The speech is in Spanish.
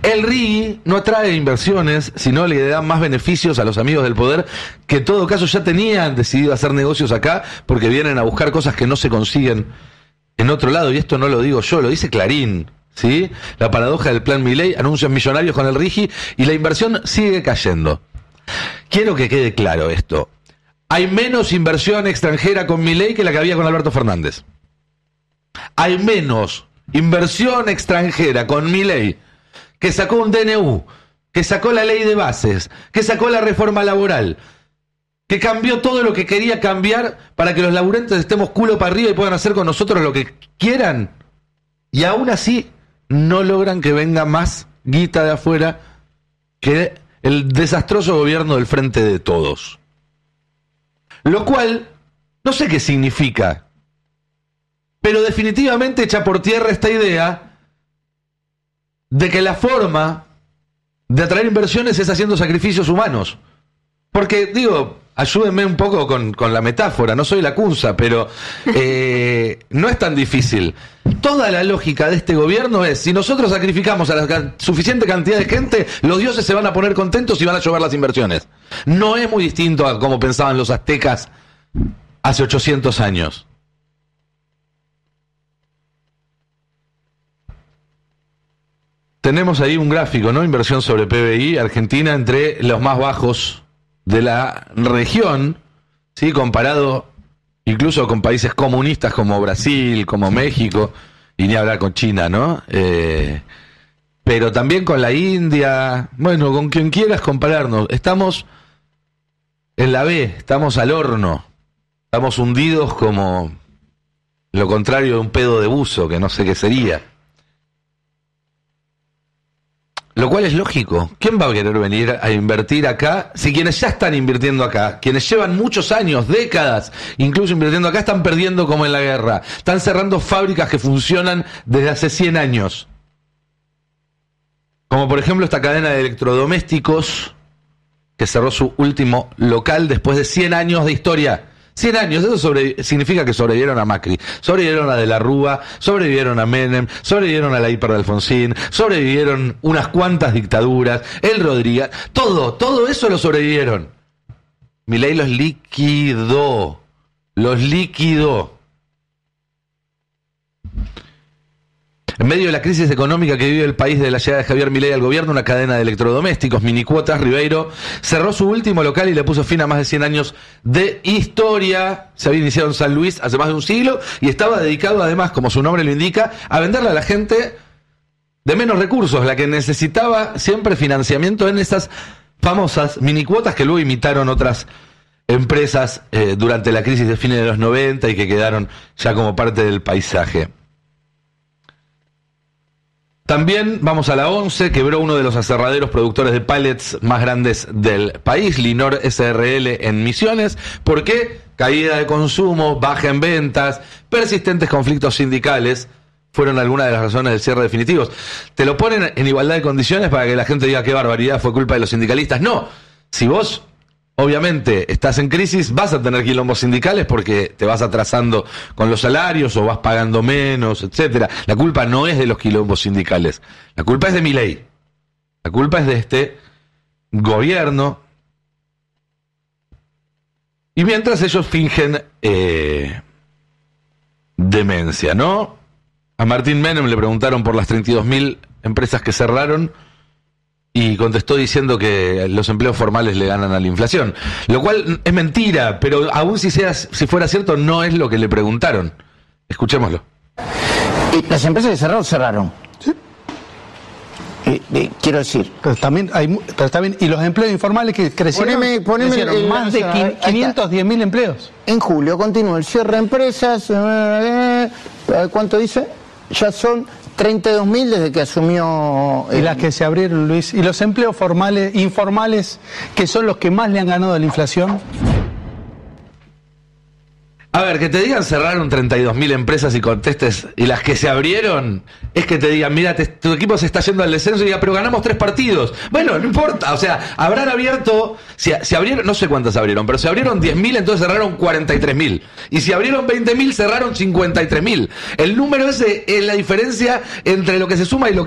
El RIGI no atrae inversiones, sino le da más beneficios a los amigos del poder, que en todo caso ya tenían decidido hacer negocios acá, porque vienen a buscar cosas que no se consiguen en otro lado, y esto no lo digo yo, lo dice Clarín, ¿sí? La paradoja del plan Milei, anuncios millonarios con el RIGI, y la inversión sigue cayendo. Quiero que quede claro esto. Hay menos inversión extranjera con Milei que la que había con Alberto Fernández. Hay menos inversión extranjera con Milei, que sacó un DNU, que sacó la ley de bases, que sacó la reforma laboral, que cambió todo lo que quería cambiar para que los laburantes estemos culo para arriba y puedan hacer con nosotros lo que quieran, y aún así no logran que venga más guita de afuera que el desastroso gobierno del Frente de Todos. Lo cual, no sé qué significa, pero definitivamente echa por tierra esta idea de que la forma de atraer inversiones es haciendo sacrificios humanos. Porque, digo, ayúdenme un poco con la metáfora, no soy la Cunza, pero no es tan difícil. Toda la lógica de este gobierno es, si nosotros sacrificamos a la suficiente cantidad de gente, los dioses se van a poner contentos y van a llover las inversiones. No es muy distinto a como pensaban los aztecas hace 800 años. Tenemos ahí un gráfico, ¿no? Inversión sobre PBI, Argentina entre los más bajos de la región, ¿sí? Comparado incluso con países comunistas como Brasil, como México, y ni hablar con China, ¿no? Pero también con la India, bueno, con quien quieras compararnos. Estamos en la B, estamos al horno, estamos hundidos como lo contrario de un pedo de buzo, que no sé qué sería. Lo cual es lógico. ¿Quién va a querer venir a invertir acá si quienes ya están invirtiendo acá, quienes llevan muchos años, décadas, incluso invirtiendo acá, están perdiendo como en la guerra? Están cerrando fábricas que funcionan desde hace 100 años. Como por ejemplo esta cadena de electrodomésticos que cerró su último local después de 100 años de historia. 100 años, eso significa que sobrevivieron a Macri, sobrevivieron a De la Rúa, sobrevivieron a Menem, sobrevivieron a la hiper de Alfonsín, sobrevivieron unas cuantas dictaduras, el Rodríguez, todo eso lo sobrevivieron. Milei los liquidó. En medio de la crisis económica que vive el país de la llegada de Javier Milei al gobierno, una cadena de electrodomésticos, Minicuotas, Ribeiro, cerró su último local y le puso fin a más de 100 años de historia. Se había iniciado en San Luis hace más de un siglo y estaba dedicado además, como su nombre lo indica, a venderle a la gente de menos recursos, la que necesitaba siempre financiamiento en esas famosas minicuotas que luego imitaron otras empresas durante la crisis de fines de los 90 y que quedaron ya como parte del paisaje. También vamos a la 11, quebró uno de los aserraderos productores de pallets más grandes del país, Linor SRL en Misiones. ¿Por qué? Caída de consumo, baja en ventas, persistentes conflictos sindicales fueron algunas de las razones del cierre definitivo. Te lo ponen en igualdad de condiciones para que la gente diga qué barbaridad, fue culpa de los sindicalistas. No, si vos obviamente estás en crisis, vas a tener quilombos sindicales porque te vas atrasando con los salarios o vas pagando menos, etcétera. La culpa no es de los quilombos sindicales, la culpa es de Milei, la culpa es de este gobierno. Y mientras ellos fingen demencia, ¿no? A Martín Menem le preguntaron por las 32.000 empresas que cerraron y contestó diciendo que los empleos formales le ganan a la inflación, lo cual es mentira, pero aún si fuera cierto, no es lo que le preguntaron. Escuchémoslo. Y las empresas que cerraron. Sí. Quiero decir. Pero también y los empleos informales que crecieron, crecieron más de 510.000 empleos. En julio continuó el cierre de empresas. ¿Cuánto dice? Ya son 32.000 desde que asumió... Y las que se abrieron, Luis. Y los empleos informales, que son los que más le han ganado a la inflación. A ver, que te digan cerraron 32.000 empresas y contestes, y las que se abrieron, es que te digan, mira, tu equipo se está yendo al descenso y diga, pero ganamos 3 partidos. Bueno, no importa, o sea, habrán abierto, si abrieron, no sé cuántas abrieron, pero si abrieron 10.000, entonces cerraron 43.000. Y si abrieron 20.000, cerraron 53.000. El número ese es la diferencia entre lo que se suma y lo que